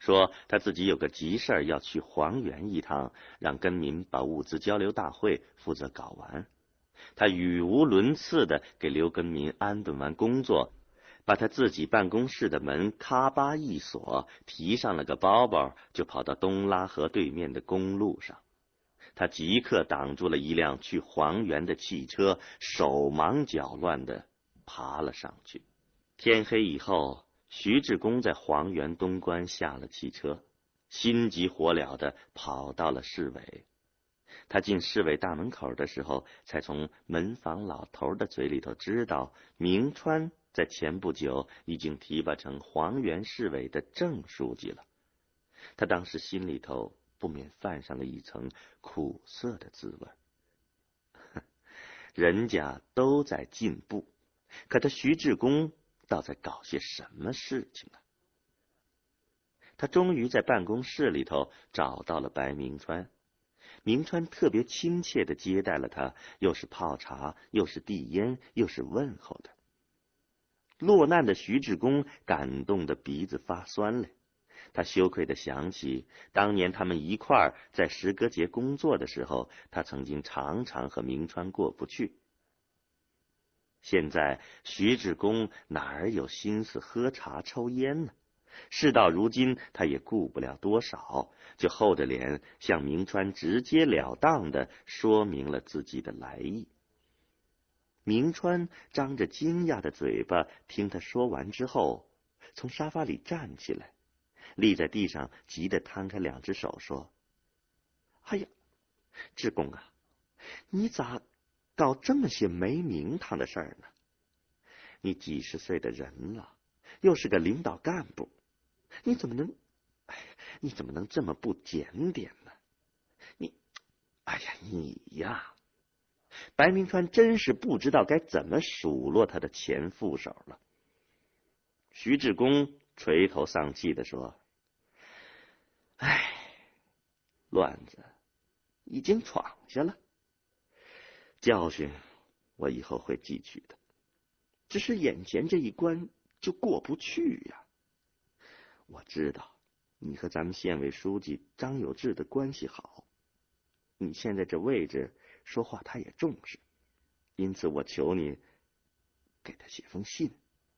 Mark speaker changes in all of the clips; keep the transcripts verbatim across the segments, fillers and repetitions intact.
Speaker 1: 说他自己有个急事儿要去黄原一趟，让根民把物资交流大会负责搞完。他语无伦次地给刘根民安顿完工作，把他自己办公室的门咔吧一锁，提上了个包包，就跑到东拉河对面的公路上。他即刻挡住了一辆去黄原的汽车，手忙脚乱地爬了上去。天黑以后，徐志公在黄原东关下了汽车，心急火燎地跑到了市委。他进市委大门口的时候，才从门房老头的嘴里头知道，明川在前不久已经提拔成黄原市委的正书记了。他当时心里头不免泛上了一层苦涩的滋味。人家都在进步，可他徐志公倒在搞些什么事情啊？他终于在办公室里头找到了白明川。明川特别亲切地接待了他，又是泡茶，又是递烟，又是问候的。落难的徐志公感动得鼻子发酸了，他羞愧地想起当年他们一块儿在石歌节工作的时候，他曾经常常和明川过不去。现在徐志公哪儿有心思喝茶抽烟呢？事到如今，他也顾不了多少，就厚着脸向明川直截了当地说明了自己的来意。明川张着惊讶的嘴巴，听他说完之后，从沙发里站起来，立在地上，急得摊开两只手说：“哎呀，志公啊，你咋搞这么些没名堂的事儿呢？你几十岁的人了，又是个领导干部，你怎么能，哎，你怎么能这么不检点呢？你，哎呀，你呀！”白明川真是不知道该怎么数落他的前副手了。徐志公垂头丧气地说：“哎，乱子已经闯下了，教训我以后会汲取的，只是眼前这一关就过不去呀。我知道你和咱们县委书记张有志的关系好，你现在这位置说话他也重视，因此我求你给他写封信。”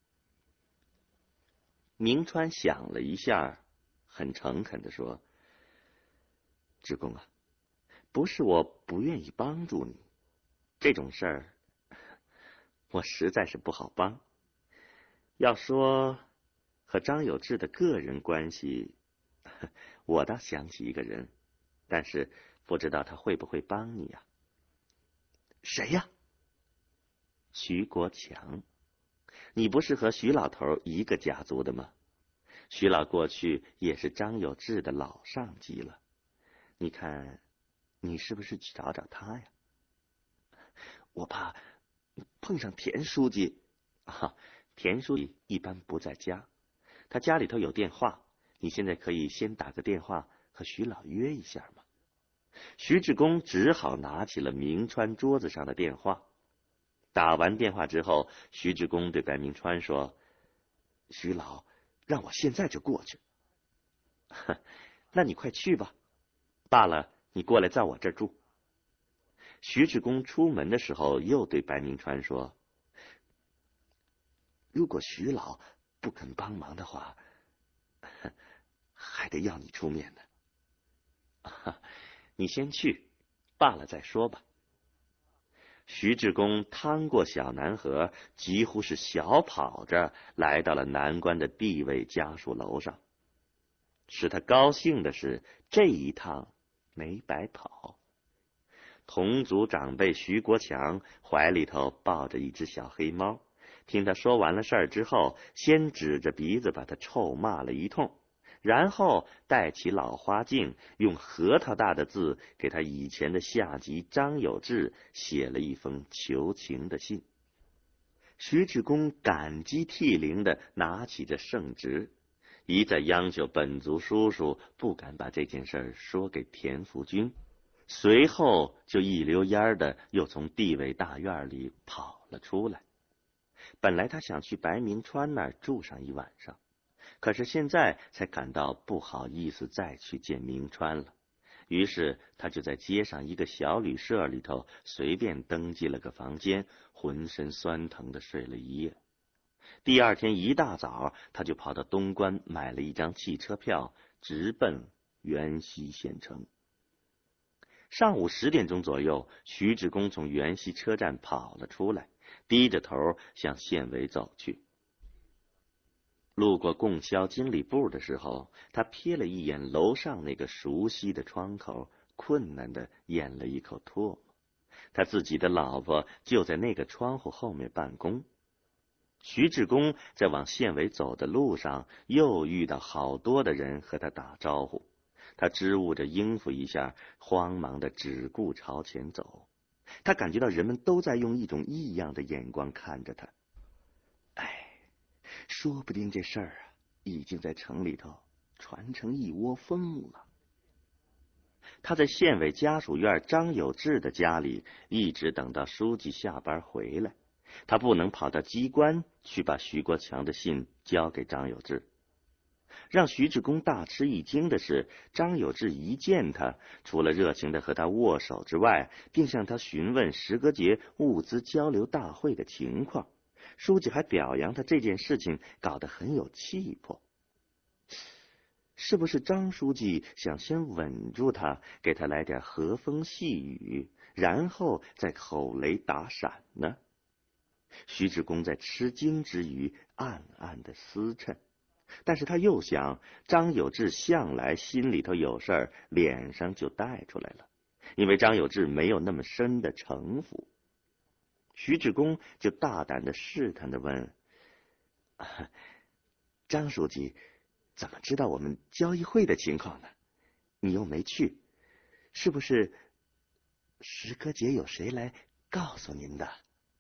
Speaker 1: 明川想了一下，很诚恳地说：“志公啊，不是我不愿意帮助你，这种事儿我实在是不好帮。要说和张有志的个人关系，我倒想起一个人，但是不知道他会不会帮你啊。”“谁呀？”“徐国强。你不是和徐老头一个家族的吗？徐老过去也是张有志的老上级了，你看你是不是去找找他呀？”“我怕碰上田书记。”“啊，田书记一般不在家，他家里头有电话，你现在可以先打个电话和徐老约一下嘛。”徐志公只好拿起了明川桌子上的电话。打完电话之后，徐志公对白明川说：“徐老让我现在就过去。”“那你快去吧，罢了，你过来在我这儿住。”徐志公出门的时候又对白明川说：“如果徐老不肯帮忙的话，还得要你出面呢。你先去，罢了再说吧。”徐志公趟过小南河，几乎是小跑着来到了南关的地位家属楼上。使他高兴的是，这一趟没白跑。同族长辈徐国强怀里头抱着一只小黑猫，听他说完了事儿之后，先指着鼻子把他臭骂了一通，然后戴起老花镜，用核桃大的字给他以前的下级张有志写了一封求情的信。徐志公感激涕零地拿起这圣旨，一再央求本族叔叔不敢把这件事说给田福军，随后就一溜烟的又从地委大院里跑了出来。本来他想去白明川那儿住上一晚上， 可是现在才感到不好意思再去见明川了。于是他就在街上一个小旅社里头随便登记了个房间，浑身酸疼的睡了一夜。第二天一大早，他就跑到东关买了一张汽车票，直奔元溪县城。上午十点钟左右，徐志公从元溪车站跑了出来，低着头向县委走去。路过供销经理部的时候，他瞥了一眼楼上那个熟悉的窗口，困难地咽了一口唾沫。他自己的老婆就在那个窗户后面办公。徐志公在往县委走的路上，又遇到好多的人和他打招呼。他支吾着应付一下，慌忙的只顾朝前走。他感觉到人们都在用一种异样的眼光看着他。哎，说不定这事儿啊，已经在城里头传成一窝蜂了。他在县委家属院张有志的家里一直等到书记下班回来，他不能跑到机关去把徐国强的信交给张有志。让徐志公大吃一惊的是，张有志一见他，除了热情的和他握手之外，并向他询问石歌节物资交流大会的情况。书记还表扬他这件事情搞得很有气魄。是不是张书记想先稳住他，给他来点和风细雨，然后再口雷打闪呢？徐志公在吃惊之余暗暗的思忖，但是他又想，张有志向来心里头有事儿，脸上就带出来了，因为张有志没有那么深的城府。徐志公就大胆的试探的问、啊、张书记怎么知道我们交易会的情况呢？你又没去，是不是石歌节有谁来告诉您的？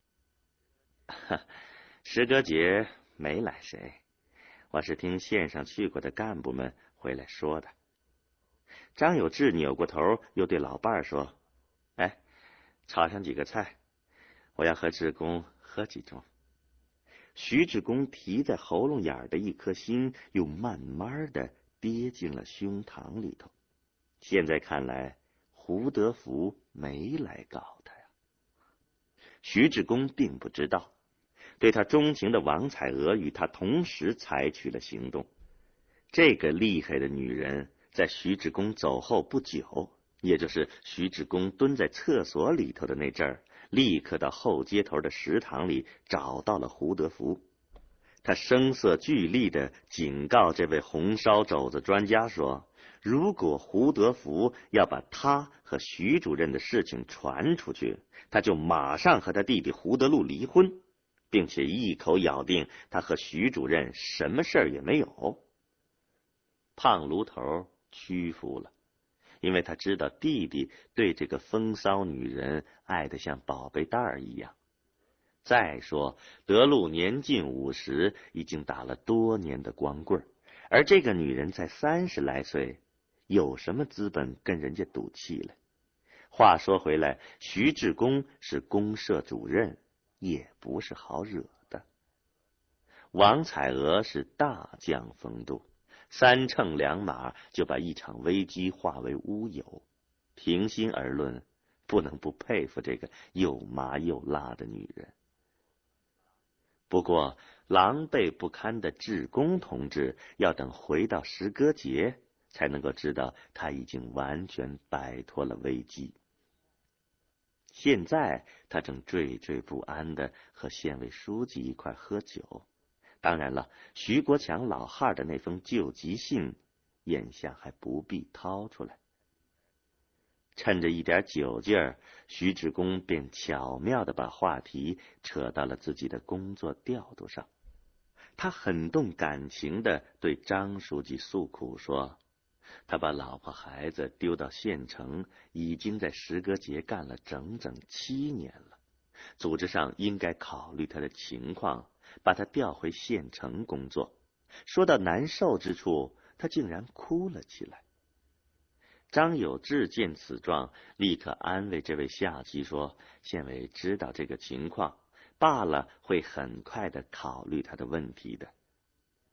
Speaker 1: 石歌节没来谁，我是听县上去过的干部们回来说的。张有志扭过头，又对老伴儿说：“哎，炒上几个菜，我要和志公喝几盅。”徐志公提在喉咙眼的一颗心，又慢慢的跌进了胸膛里头。现在看来，胡德福没来告他呀。徐志公并不知道，对他钟情的王彩娥与他同时采取了行动。这个厉害的女人在徐志公走后不久，也就是徐志公蹲在厕所里头的那阵儿，立刻到后街头的食堂里找到了胡德福。他声色俱厉地警告这位红烧肘子专家说，如果胡德福要把他和徐主任的事情传出去，他就马上和他弟弟胡德禄离婚，并且一口咬定他和徐主任什么事儿也没有。胖炉头屈服了，因为他知道弟弟对这个风骚女人爱得像宝贝蛋儿一样。再说德禄年近五十，已经打了多年的光棍，而这个女人才三十来岁，有什么资本跟人家赌气了？话说回来，徐志公是公社主任，也不是好惹的。王彩娥是大将风度，三乘两马就把一场危机化为乌有。平心而论，不能不佩服这个又麻又辣的女人。不过狼狈不堪的志公同志要等回到石歌节，才能够知道他已经完全摆脱了危机。现在他正惴惴不安地和县委书记一块喝酒。当然了，徐国强老汉的那封救急信，眼下还不必掏出来。趁着一点酒劲儿，徐志公便巧妙地把话题扯到了自己的工作调度上。他很动感情地对张书记诉苦说，他把老婆孩子丢到县城，已经在石歌节干了整整七年了。组织上应该考虑他的情况，把他调回县城工作。说到难受之处，他竟然哭了起来。张有志见此状，立刻安慰这位下级说，县委知道这个情况，罢了会很快的考虑他的问题的。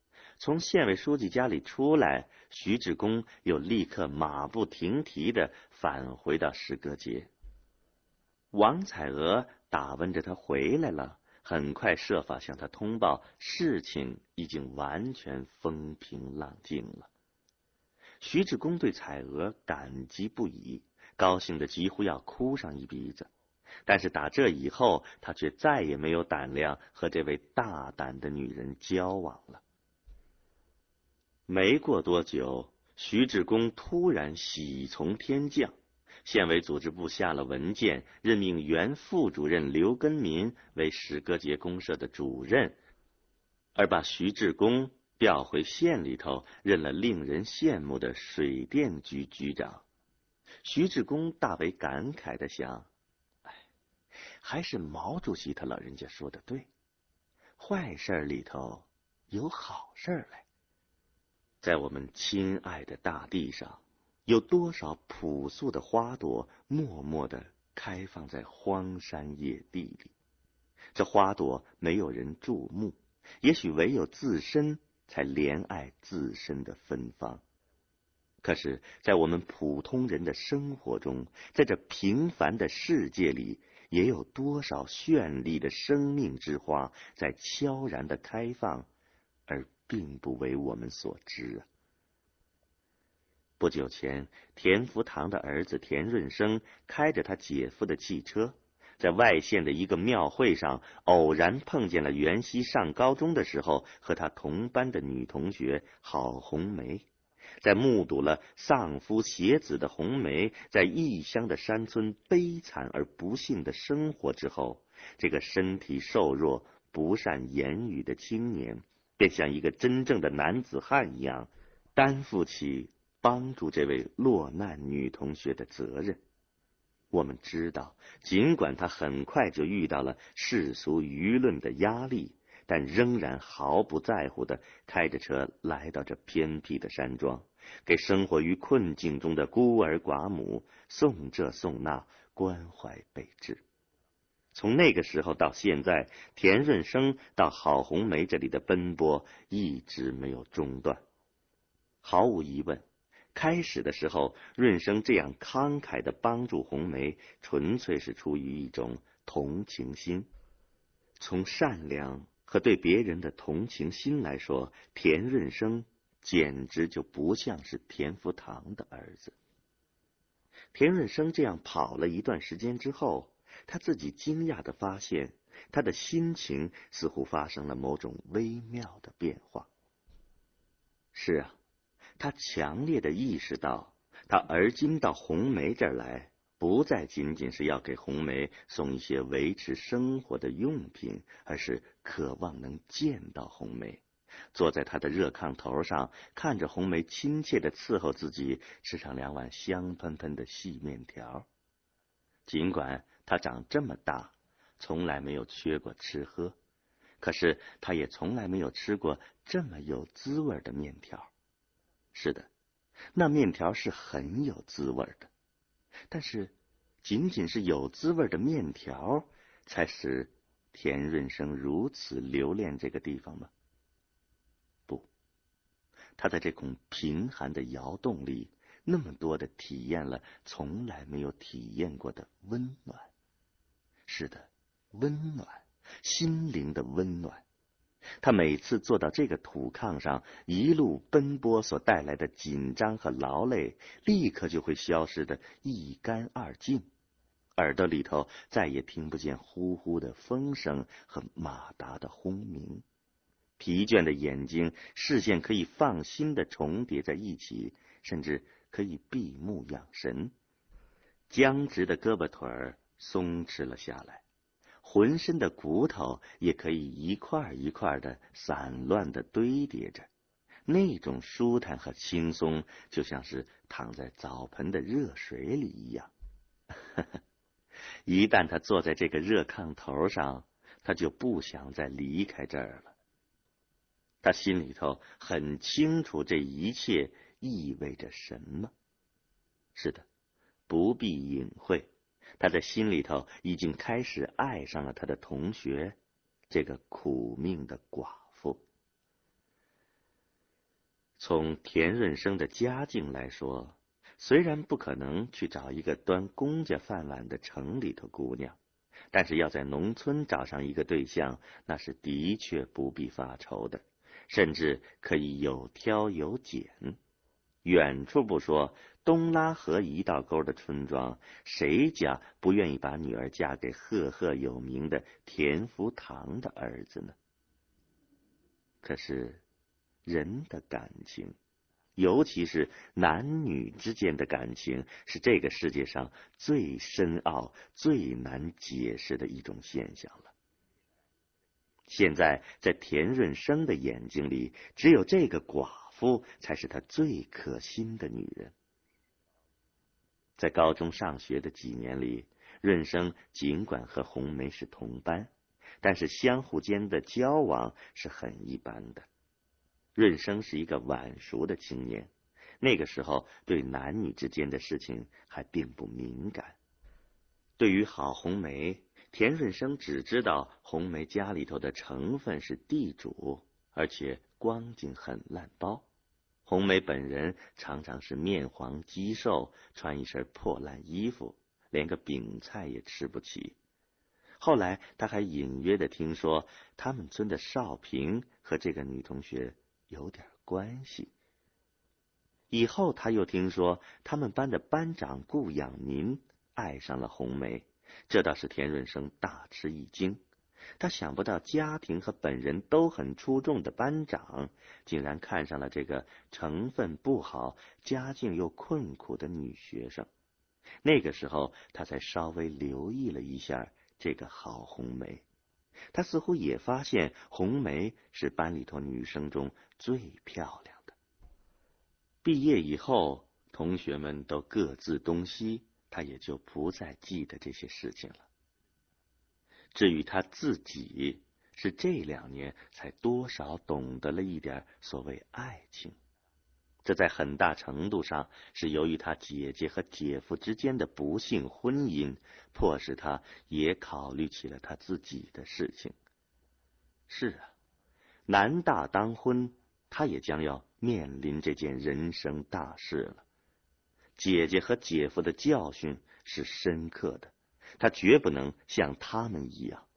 Speaker 1: 从县委书记家里出来，徐志公又立刻马不停蹄地返回到石阁节。王彩娥打问着他回来了，很快设法向他通报，事情已经完全风平浪静了。徐志公对彩娥感激不已，高兴得几乎要哭上一鼻子。但是打这以后，他却再也没有胆量和这位大胆的女人交往了。没过多久，徐志公突然喜从天降，县委组织部下了文件，任命原副主任刘根民为石阁节公社的主任，而把徐志公调回县里头，任了令人羡慕的水电局局长。徐志公大为感慨地想，哎，还是毛主席他老人家说的对，坏事里头有好事来。在我们亲爱的大地上，有多少朴素的花朵默默地开放在荒山野地里，这花朵没有人注目，也许唯有自身才怜爱自身的芬芳。可是在我们普通人的生活中，在这平凡的世界里，也有多少绚丽的生命之花在悄然地开放，而并不为我们所知啊。不久前，田福堂的儿子田润生开着他姐夫的汽车，在外县的一个庙会上偶然碰见了袁熙上高中的时候和他同班的女同学郝红梅。在目睹了丧夫携子的红梅在异乡的山村悲惨而不幸的生活之后，这个身体瘦弱不善言语的青年便像一个真正的男子汉一样，担负起帮助这位落难女同学的责任。我们知道，尽管他很快就遇到了世俗舆论的压力，但仍然毫不在乎地开着车来到这偏僻的山庄，给生活于困境中的孤儿寡母送这送那，关怀备至。从那个时候到现在，田润生到郝红梅这里的奔波一直没有中断。毫无疑问，开始的时候，润生这样慷慨地帮助红梅，纯粹是出于一种同情心。从善良和对别人的同情心来说，田润生简直就不像是田福堂的儿子。田润生这样跑了一段时间之后，他自己惊讶地发现，他的心情似乎发生了某种微妙的变化。是啊，他强烈地意识到，他而今到红梅这儿来，不再仅仅是要给红梅送一些维持生活的用品，而是渴望能见到红梅，坐在她的热炕头上，看着红梅亲切地伺候自己吃上两碗香喷喷的细面条。尽管他长这么大，从来没有缺过吃喝，可是他也从来没有吃过这么有滋味的面条。是的，那面条是很有滋味的，但是仅仅是有滋味的面条才使田润生如此留恋这个地方吗？不，他在这孔贫寒的窑洞里那么多的体验了从来没有体验过的温暖。是的，温暖，心灵的温暖。他每次坐到这个土炕上，一路奔波所带来的紧张和劳累，立刻就会消失得一干二净。耳朵里头再也听不见呼呼的风声和马达的轰鸣，疲倦的眼睛，视线可以放心地重叠在一起，甚至可以闭目养神。僵直的胳膊腿儿松弛了下来，浑身的骨头也可以一块一块的散乱的堆叠着，那种舒坦和轻松，就像是躺在澡盆的热水里一样。一旦他坐在这个热炕头上，他就不想再离开这儿了。他心里头很清楚这一切意味着什么。是的，不必隐晦，他在心里头已经开始爱上了他的同学，这个苦命的寡妇。 从田润生的家境来说，虽然不可能去找一个端公家饭碗的城里头姑娘，但是要在农村找上一个对象，那是的确不必发愁的，甚至可以有挑有拣。远处不说，东拉河一道沟的村庄，谁家不愿意把女儿嫁给赫赫有名的田福堂的儿子呢？可是人的感情，尤其是男女之间的感情，是这个世界上最深奥、最难解释的一种现象了。现在在田润生的眼睛里，只有这个寡妇才是他最可心的女人。在高中上学的几年里，润生尽管和红梅是同班，但是相互间的交往是很一般的。润生是一个晚熟的青年，那个时候对男女之间的事情还并不敏感。对于郝红梅，田润生只知道红梅家里头的成分是地主，而且光景很烂包。红梅本人常常是面黄肌瘦，穿一身破烂衣服，连个饼菜也吃不起。后来他还隐约的听说，他们村的少平和这个女同学有点关系。以后他又听说，他们班的班长顾养民爱上了红梅，这倒是田润生大吃一惊。他想不到家庭和本人都很出众的班长，竟然看上了这个成分不好、家境又困苦的女学生。那个时候，他才稍微留意了一下这个郝红梅。他似乎也发现红梅是班里头女生中最漂亮的。毕业以后，同学们都各自东西，他也就不再记得这些事情了。至于他自己，是这两年才多少懂得了一点所谓爱情。这在很大程度上是由于他姐姐和姐夫之间的不幸婚姻，迫使他也考虑起了他自己的事情。是啊，男大当婚，他也将要面临这件人生大事了。姐姐和姐夫的教训是深刻的，他绝不能像他们一样。